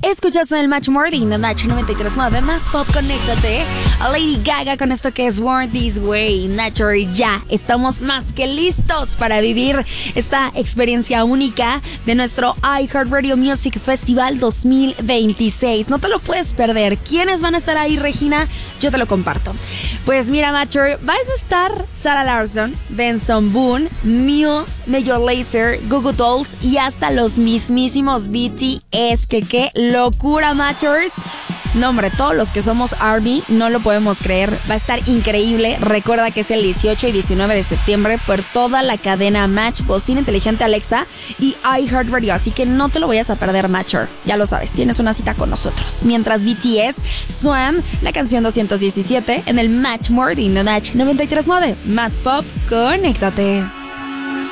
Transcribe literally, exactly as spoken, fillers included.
Escuchas en el Match Morning de Nacho noventa y tres punto nueve. Más pop, conéctate a Lady Gaga con esto que es Born This Way. Nacho, y ya estamos más que listos para vivir esta experiencia única de nuestro iHeartRadio Music Festival dos mil veintiséis. No te lo puedes perder. ¿Quiénes van a estar ahí, Regina? Yo te lo comparto. Pues mira, Macho, vas a estar Sarah Larsson, Benson Boone, Muse, Major Lazer, Goo Goo Dolls y hasta los mismísimos B T S. Que qué locura, Matchers. No, hombre, todos los que somos ARMY no lo podemos creer. Va a estar increíble. Recuerda que es el dieciocho y diecinueve de septiembre por toda la cadena Match, bocina inteligente Alexa y iHeartRadio. Así que no te lo vayas a perder, Matcher. Ya lo sabes, tienes una cita con nosotros. Mientras B T S, Swam, la canción doscientos diecisiete en el Match Morning de Match noventa y tres punto nueve. Más pop, conéctate.